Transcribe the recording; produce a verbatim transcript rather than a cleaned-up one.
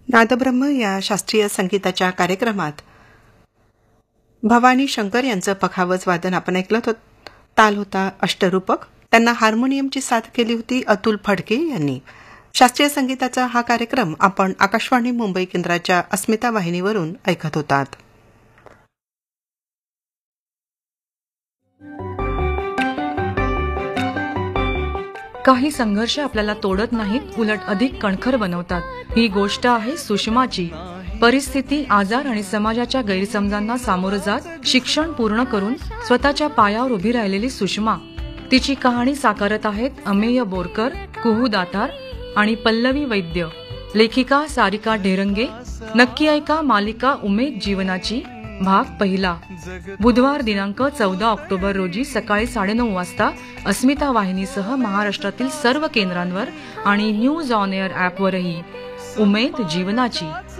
नादब्रह्म या शास्त्रीय संगीताच्या कार्यक्रमात भवानी शंकर यांचं पखावज वादन आपण ऐकलं होतं. ताल होता अष्टरूपक. त्यांना हार्मोनियमची साथ केली होती अतुल फडके यांनी. शास्त्रीय संगीताचा हा कार्यक्रम आपण आकाशवाणी मुंबई केंद्राच्या अस्मिता वाहिनीवरून ऐकत होतात. काही संघर्ष आपल्याला तोडत नाहीत, उलट अधिक कणखर बनवतात. ही गोष्ट आहे सुषमाची. परिस्थिती, आजार आणि समाजाच्या गैरसमजांना सामोरं जात शिक्षण पूर्ण करून स्वतःच्या पायावर उभी राहिलेली सुषमा. तिची कहाणी साकारत आहेत अमेय बोरकर, कुहू दातार आणि पल्लवी वैद्य. लेखिका सारिका ढेरंगे. नक्की ऐका मालिका उमेद जीवनाची भाग पहिला. बुधवार दिनांक चौदा ऑक्टोबर रोजी सकाळी साडेनऊ वाजता अस्मिता वाहिनीसह महाराष्ट्रातील सर्व केंद्रांवर आणि न्यूज ऑन एअर ॲपवरही. उमेद जीवनाची.